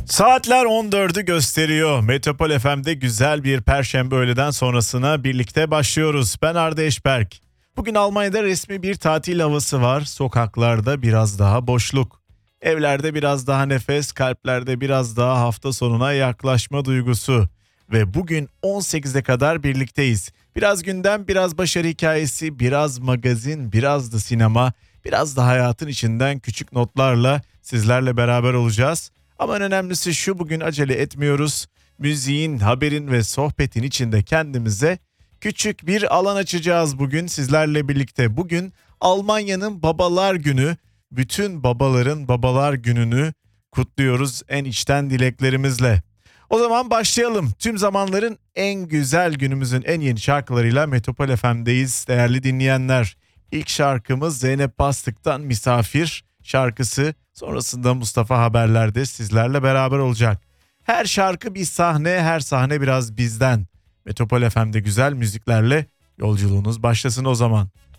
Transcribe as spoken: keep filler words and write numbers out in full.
Saatler on dördü gösteriyor. Metropol F M'de güzel bir perşembe öğleden sonrasına birlikte başlıyoruz. Ben Arda Eşberk. Bugün Almanya'da resmi bir tatil havası var. Sokaklarda biraz daha boşluk. Evlerde biraz daha nefes, kalplerde biraz daha hafta sonuna yaklaşma duygusu. Ve bugün on sekize kadar birlikteyiz. Biraz gündem, biraz başarı hikayesi, biraz magazin, biraz da sinema, biraz da hayatın içinden küçük notlarla sizlerle beraber olacağız. Ama en önemlisi şu, bugün acele etmiyoruz. Müziğin, haberin ve sohbetin içinde kendimize küçük bir alan açacağız bugün sizlerle birlikte. Bugün Almanya'nın Babalar Günü. Bütün babaların Babalar Günü'nü kutluyoruz en içten dileklerimizle. O zaman başlayalım. Tüm zamanların en güzel, günümüzün en yeni şarkılarıyla Metropol F M'deyiz değerli dinleyenler. İlk şarkımız Zeynep Bastık'tan Misafir şarkısı. Sonrasında Mustafa Haberler'de sizlerle beraber olacak. Her şarkı bir sahne, her sahne biraz bizden. Metropol F M'de güzel müziklerle yolculuğunuz başlasın o zaman.